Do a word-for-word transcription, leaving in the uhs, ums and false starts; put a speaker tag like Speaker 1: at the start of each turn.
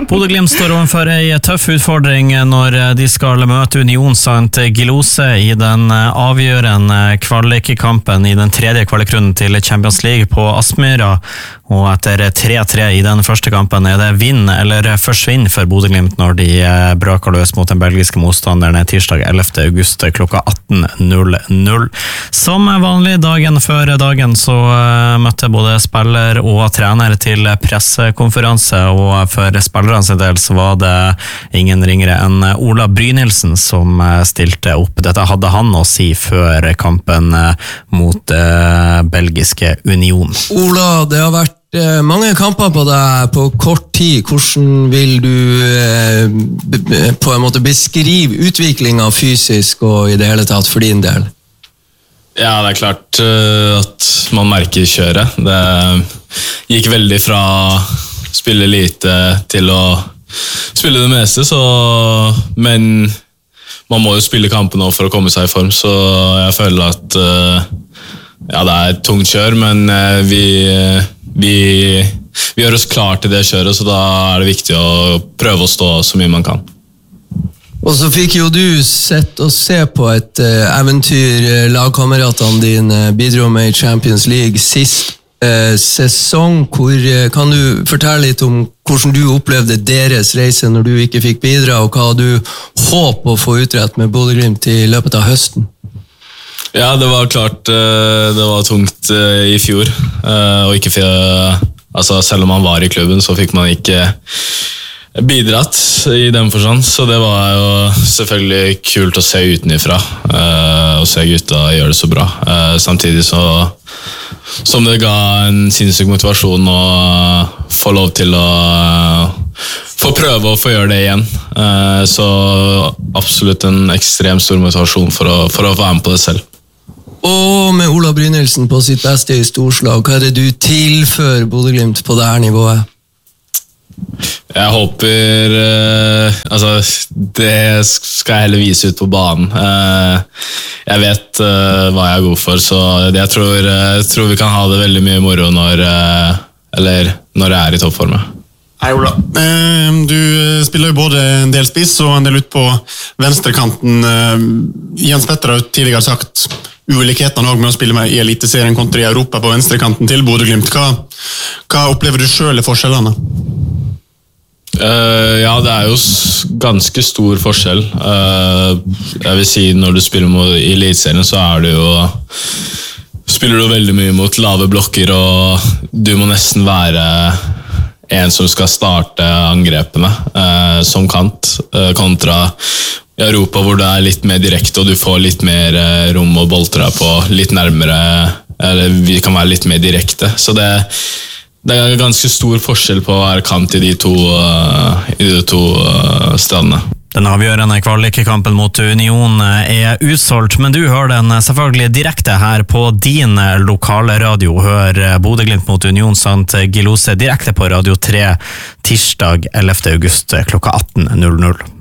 Speaker 1: Bodø-Glimt står overfor en tøff utfordring når de skal møte Union Saint Gilloise i den avgjørende kvalikkampen i den tredje kvalikrunden til Champions League på Aspmyra. Og etter tre tre i den første kampen er det vinn eller forsvinn for Bodø-Glimt når de braker løs mot den belgiske motstanderen tirsdag ellevte august klokka atten null null. Som vanlig dagen før dagen så møtte både spiller og trener til pressekonferanse, og for spillernes del så var det ingen ringere enn Ola Brynildsen som stilte opp. Dette hadde han å si før kampen mot eh, belgiske Union.
Speaker 2: Ola, det har vært mange kamper på deg på kort tid. Hvordan vil du eh, på en måte beskrive utviklingen fysisk og i det hele tatt for din del?
Speaker 3: Ja, det er klart uh, at man merker kjøret. Det gikk veldig fra spille lite til å spille det meste, så, men man må jo spille kampen nå for å komme seg i form, så jeg føler at uh, ja, det er et tungt kjør, men uh, vi Vi, vi gjør oss klar til det kjøret, så da er det viktig å prøve å stå så mye man kan.
Speaker 2: Og så fikk jo du sett og se på et uh, eventyr lagkameratene dine bidro med i Champions League sist uh, sesong. Hvor, uh, kan du fortelle litt om hvordan du opplevde deres reise når du ikke fikk bidra, og hva du håper å få utrett med Bodø-Glimt i løpet av høsten?
Speaker 3: Ja, det var klart, det var tungt i fjor, og ikke for, altså selv om man var i klubben så fikk man ikke bidratt i den forstand, så det var jo selvfølgelig kult å se utenifra, og se gutta gjøre det så bra. Samtidig så, som det ga en sinnssyk motivasjon å få lov til å få prøve å få gjøre det igjen, så absolutt en ekstremt stor motivasjon for å, for å være med på det selv.
Speaker 2: Og med Ola Brynildsen på sitt beste i storslag, hva er det du tilfører Bodø-Glimt på dette nivået?
Speaker 3: Jeg håper eh, altså, det skal jeg heller vise ut på banen. Eh, jeg vet eh, hva jeg er god for, så jeg tror, jeg tror vi kan ha det veldig mye moro når, eh, eller når jeg er i toppformet.
Speaker 4: Hei Ola, du spiller jo både en del spiss og en del ut på venstrekanten. Jens Petter har jo tidligere sagt ulikhetene også med å spille med i eliteserien kontra i Europa på venstrekanten til Bodø-Glimt. Hva, hva opplever du selv i forskjellene?
Speaker 3: Uh, ja, det er jo ganske stor forskjell. Uh, jeg vil si når du spiller mot, i eliteserien så er du jo spiller du veldig mye mot lave blokker, og du må nesten være en som skal starte angrepene eh, som kant, eh, kontra i Europa hvor det er litt mer direkte, og du får litt mer eh, rom og bolter deg på, litt nærmere, eller vi kan være litt mer direkte. Så det, det er ganske stor forskjell på å være kant i de to, uh, i de to uh, stedene.
Speaker 1: Den avgjørende kvalikkampen mot Union er utsolgt, men du hører den selvfølgelig direkte her på din lokale radio. Hør Bodø-Glimt mot Union Saint Gilloise direkte på Radio tre tirsdag ellevte august klokka atten null null.